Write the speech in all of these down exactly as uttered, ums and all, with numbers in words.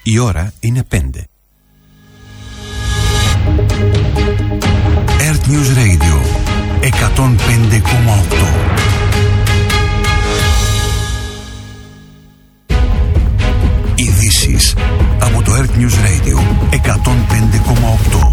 Η ώρα είναι πέντε. Earth News Radio εκατόν πέντε κόμμα οκτώ. Ειδήσεις από το Earth News Radio εκατόν πέντε κόμμα οκτώ.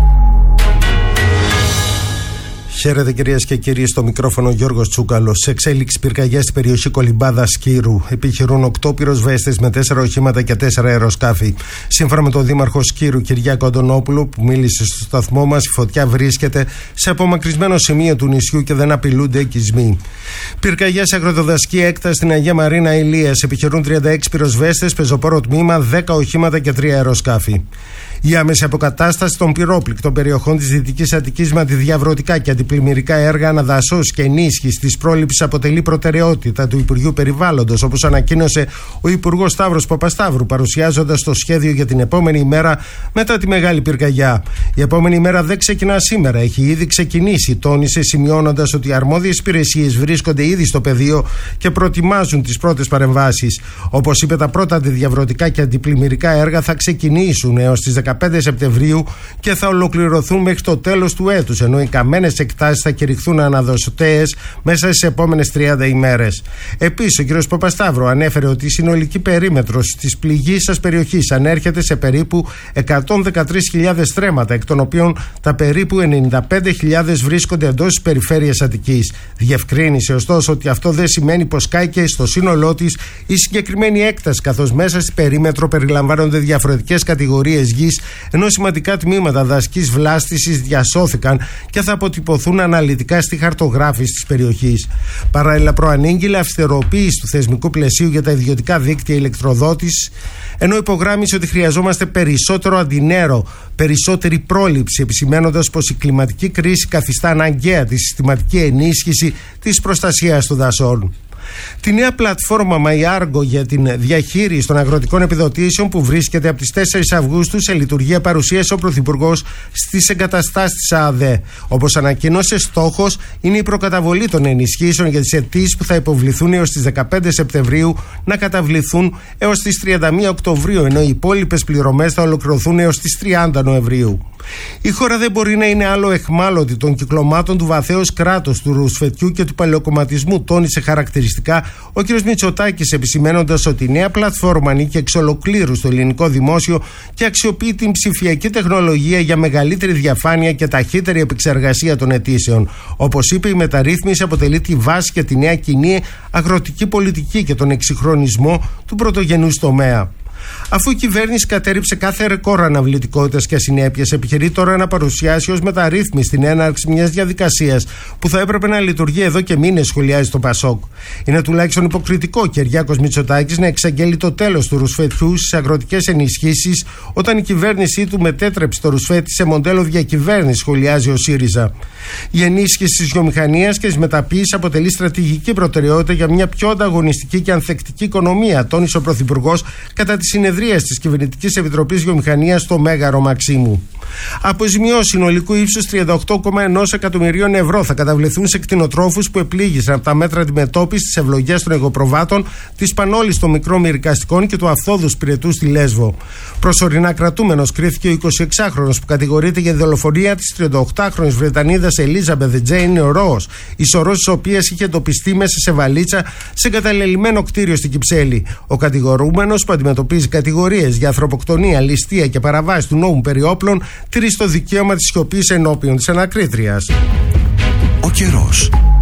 Χαίρετε κυρίες και κύριοι, στο μικρόφωνο Γιώργος Τσούκαλος. Σε εξέλιξη πυρκαγιά στην περιοχή Κολυμπάδα Σκύρου. Επιχειρούν οκτώ πυροσβέστες με τέσσερα οχήματα και τέσσερα αεροσκάφη. Σύμφωνα με τον Δήμαρχο Σκύρου, Κυριάκο Αντωνόπουλο, που μίλησε στο σταθμό μας, η φωτιά βρίσκεται σε απομακρυσμένο σημείο του νησιού και δεν απειλούνται οικισμοί. Πυρκαγιά σε αγροτοδασική έκταση στην Αγία Μαρίνα Ηλίας. Επιχειρούν τριάντα έξι πυροσβέστες, πεζοπόρο τμήμα, δέκα οχήματα και τρία αεροσκάφη. Η άμεση αποκατάσταση των πυρόπληκτων περιοχών της Δυτικής Αττικής με αντιδιαβρωτικά και αντιπλημμυρικά έργα αναδασώσεως και ενίσχυσης της πρόληψης αποτελεί προτεραιότητα του Υπουργείου Περιβάλλοντος, όπως ανακοίνωσε ο Υπουργός Σταύρος Παπασταύρου, παρουσιάζοντας το σχέδιο για την επόμενη ημέρα μετά τη μεγάλη πυρκαγιά. Η επόμενη ημέρα δεν ξεκινά σήμερα, έχει ήδη ξεκινήσει, τόνισε, σημειώνοντας ότι οι αρμόδιες υπηρεσίες βρίσκονται ήδη στο πεδίο και προετοιμάζουν τις πρώτες παρεμβάσεις. Όπως είπε, τα πρώτα αντιδιαβρωτικά και αντιπλημμυρικά έργα θα ξεκινήσουν έως τις δεκαπέντε Σεπτεμβρίου και θα ολοκληρωθούν μέχρι το τέλος του έτους, ενώ οι καμένες εκτάσεις θα κηρυχθούν αναδοσωτέες μέσα στις επόμενες τριάντα ημέρες. Επίσης, ο κ. Παπασταύρου ανέφερε ότι η συνολική περίμετρος της πληγήσας περιοχής ανέρχεται σε περίπου εκατόν δεκατρείς χιλιάδες στρέμματα, εκ των οποίων τα περίπου ενενήντα πέντε χιλιάδες βρίσκονται εντός της περιφέρειας Αττικής. Διευκρίνησε ωστόσο ότι αυτό δεν σημαίνει πως κάηκε στο σύνολό της η συγκεκριμένη έκταση, καθώς μέσα στη περίμετρο περιλαμβάνονται διαφορετικές κατηγορίες γης, ενώ σημαντικά τμήματα δασικής βλάστησης διασώθηκαν και θα αποτυπωθούν αναλυτικά στη χαρτογράφηση της περιοχής. Παράλληλα, προανήγγειλε αυστηροποίηση του θεσμικού πλαισίου για τα ιδιωτικά δίκτυα ηλεκτροδότησης, ενώ υπογράμμισε ότι χρειαζόμαστε περισσότερο αντινέρο, περισσότερη πρόληψη, επισημαίνοντας πως η κλιματική κρίση καθιστά αναγκαία τη συστηματική ενίσχυση της προστασίας των δασών. Τη νέα πλατφόρμα MyArgo για την διαχείριση των αγροτικών επιδοτήσεων, που βρίσκεται από τις τέσσερις Αυγούστου σε λειτουργία, παρουσίασε ο Πρωθυπουργός στις εγκαταστάσεις της ΑΔΕ. Όπως ανακοίνωσε, στόχος είναι η προκαταβολή των ενισχύσεων για τις αιτήσεις που θα υποβληθούν έως τις δεκαπέντε Σεπτεμβρίου να καταβληθούν έως τις τριάντα μία Οκτωβρίου, ενώ οι υπόλοιπες πληρωμές θα ολοκληρωθούν έως τις τριάντα Νοεμβρίου. Η χώρα δεν μπορεί να είναι άλλο εχμάλωτη των κυκλωμάτων του βαθέως κράτους, του ρουσφετιού και του παλαιοκομματισμού, τόνισε χαρακτηριστικά ο κ. Μητσοτάκης, επισημένοντας ότι η νέα πλατφόρμα ανήκει εξ ολοκλήρου στο ελληνικό δημόσιο και αξιοποιεί την ψηφιακή τεχνολογία για μεγαλύτερη διαφάνεια και ταχύτερη επεξεργασία των αιτήσεων. Όπως είπε, η μεταρρύθμιση αποτελεί τη βάση για τη νέα κοινή αγροτική πολιτική και τον εξυγχρονισμό του πρωτογενούς τομέα. Αφού η κυβέρνηση κατέρριψε κάθε ρεκόρ αναβλητικότητας και ασυνέπειας, επιχειρεί τώρα να παρουσιάσει ως μεταρρύθμιση την έναρξη μιας διαδικασίας που θα έπρεπε να λειτουργεί εδώ και μήνες, σχολιάζει το Πασόκ. Είναι τουλάχιστον υποκριτικό ο Κυριάκος Μητσοτάκης να εξαγγέλει το τέλος του ρουσφετιού στις αγροτικές ενισχύσεις, όταν η κυβέρνησή του μετέτρεψε το ρουσφέτη σε μοντέλο διακυβέρνηση, σχολιάζει ο ΣΥΡΙΖΑ. Η ενίσχυση της βιομηχανίας και της μεταποίησης αποτελεί στρατηγική προτεραιότητα για μια πιο ανταγωνιστική και ανθεκτική οικονομία, τόνισε ο Πρωθυπουργός κατά τη συνεδρία της Κυβερνητικής Επιτροπής Βιομηχανίας στο Μέγαρο Μαξίμου. Αποζημιώσεις συνολικού ύψους τριάντα οκτώ κόμμα ένα εκατομμυρίων ευρώ θα καταβληθούν σε κτηνοτρόφους που επλήγησαν από τα μέτρα αντιμετώπισης της ευλογίας των εγωπροβάτων, της πανόλης των μικρών μυρικαστικών και του αυθόδου πυρετού στη Λέσβο. Προσωρινά κρατούμενος κρίθηκε ο εικοσιεξάχρονος που κατηγορείται για δολοφονία της τριανταοκτάχρονης Βρετανίδας Ελίζαμπεθ Τζέιν Ροος, η σωρός της οποίας είχε εντοπιστεί μέσα σε βαλίτσα σε εγκαταλελειμμένο κτίριο στην Κυψέλη. Ο κατηγορούμενος, που αντιμετωπίζει κατηγορίες για ανθρωποκτονία, ληστεία και παραβάση του νόμου περί όπλων, τηρεί το δικαίωμα της σιωπής ενώπιον της ανακρίτριας. Ο καιρός.